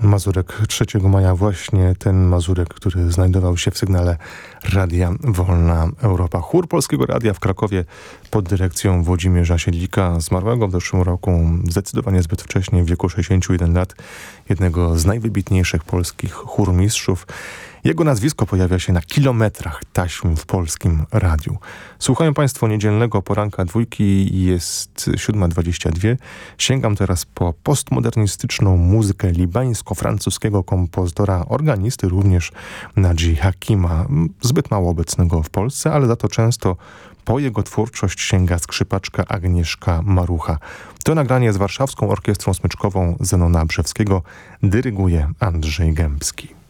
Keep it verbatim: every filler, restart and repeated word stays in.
Mazurek trzeciego maja, właśnie ten Mazurek, który znajdował się w sygnale Radia Wolna Europa. Chór Polskiego Radia w Krakowie pod dyrekcją Włodzimierza Siedlika, zmarłego w zeszłym roku zdecydowanie zbyt wcześnie, w wieku sześćdziesięciu jeden lat, jednego z najwybitniejszych polskich chórmistrzów. Jego nazwisko pojawia się na kilometrach taśm w Polskim Radiu. Słuchają Państwo niedzielnego poranka dwójki, jest siódma dwadzieścia dwa. Sięgam teraz po postmodernistyczną muzykę libańsko-francuskiego kompozytora, organisty również Nadji Hakima, zbyt mało obecnego w Polsce, ale za to często po jego twórczość sięga skrzypaczka Agnieszka Marucha. To nagranie z Warszawską Orkiestrą Smyczkową Zenona Brzewskiego dyryguje Andrzej Gębski.